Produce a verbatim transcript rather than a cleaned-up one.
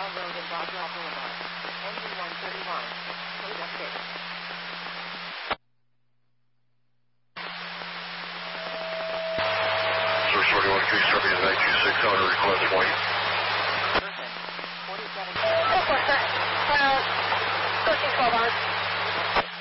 Boswell Road and Boswell Boulevard. Engine one thirty-one. Code up six. Source forty-one three seven nine two six on request point.